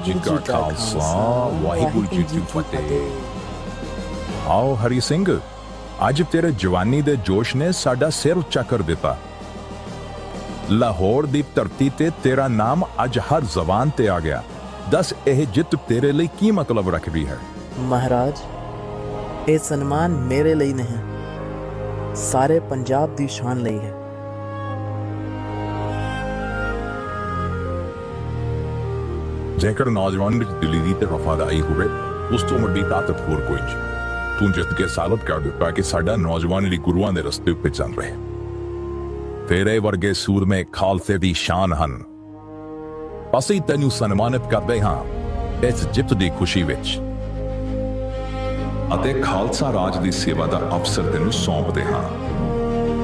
ਜੀ ਕਾ ਖਾਲਸਾ ਵਾਹਿਗੁਰੂ ਜੀ ਕੀ ਫਤਿਹ। ਆਓ ਹਰੀ ਸਿੰਘ, ਅੱਜ ਤੇਰੇ ਜਵਾਨੀ ਦੇ ਜੋਸ਼ ਨੇ ਸਾਡਾ ਸਿਰ ਉੱਚਾ ਕਰ ਦਿੱਤਾ। ਲਾਹੌਰ ਦੀ ਧਰਤੀ ਤੇ ਤੇਰਾ ਨਾਮ ਅੱਜ ਹਰ ਜ਼ਬਾਨ ਤੇ ਆ ਗਿਆ। ਦੱਸ, ਇਹ ਜਿੱਤ ਤੇਰੇ ਲਈ ਕੀ ਮਤਲਬ ਰੱਖਦੀ ਹੈ? ਮਹਾਰਾਜ, ਇਹ ਸਨਮਾਨ ਮੇਰੇ ਲਈ ਨਹੀਂ, ਸਾਰੇ ਪੰਜਾਬ ਦੀ ਸ਼ਾਨ ਲਈ ਹੈ। ਜੇਕਰ ਨੌਜਵਾਨ ਵਿੱਚ ਦਿਲੀ ਤੇ ਵਫਾਦਾਰੀ ਹੋਵੇ, ਉਸ ਤੋਂ ਵੱਡੀ ਤਾਕਤ ਹੋਰ ਕੋਈ ਨਹੀਂ। ਤੂੰ ਜਿੱਤ ਕੇ ਸਾਬਤ ਕਰ ਦਿੱਤਾ ਕਿ ਸਾਡਾ ਨੌਜਵਾਨ ਵੀ ਗੁਰੂਆਂ ਦੇ ਰਸਤੇ ਉੱਤੇ ਚੱਲ ਰਿਹਾ। ਤੇਰੇ ਵਰਗੇ ਸੂਰਮੇ ਖਾਲਸੇ ਦੀ ਸ਼ਾਨ ਹਨ। ਅਸੀਂ ਤੈਨੂੰ ਸਨਮਾਨਿਤ ਕਰਦੇ ਹਾਂ ਇਸ ਜਿੱਤ ਦੀ ਖੁਸ਼ੀ ਵਿੱਚ ਅਤੇ ਖਾਲਸਾ ਰਾਜ ਦੀ ਸੇਵਾ ਦਾ ਅਵਸਰ ਤੈਨੂੰ ਸੌਂਪਦੇ ਹਾਂ।